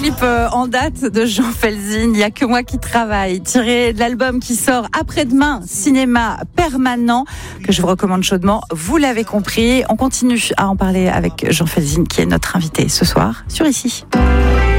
clip en date de Jean Felzin, Il n'y a que moi qui travaille, tiré de l'album qui sort après-demain, Cinéma Permanent, que je vous recommande chaudement. Vous l'avez compris, on continue à en parler avec Jean Felzin, qui est notre invité ce soir sur Ici.